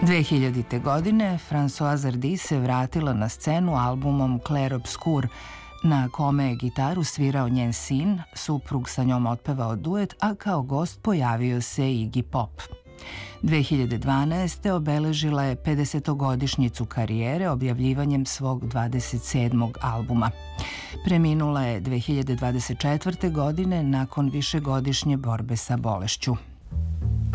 2000. godine Françoise Hardy se vratila na scenu albumom Clair Obscur, na kome je gitaru svirao njen sin, suprug sa njom otpevao duet, a kao gost pojavio se Iggy Pop. 2012. obeležila je 50-godišnjicu karijere objavljivanjem svog 27. albuma. Preminula je 2024. godine nakon višegodišnje borbe sa bolešću.